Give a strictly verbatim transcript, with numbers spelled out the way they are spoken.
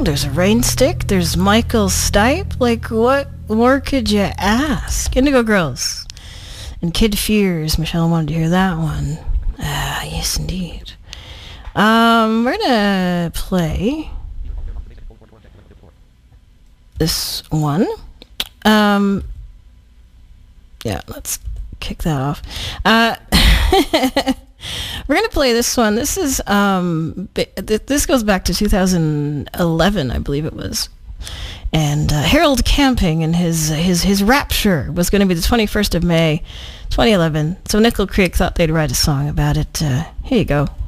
There's a rain stick. There's Michael Stipe. Like, what more could you ask? Indigo Girls and Kid Fears. Michelle wanted to hear that one. Ah, yes, indeed. Um, we're gonna play this one. Um, yeah, let's kick that off. Uh, we're gonna play this one. This is um, this goes back to two thousand eleven, I believe it was. And uh, Harold Camping and his his his Rapture was going to be the twenty-first of May, twenty eleven. So Nickel Creek thought they'd write a song about it. Uh, here you go.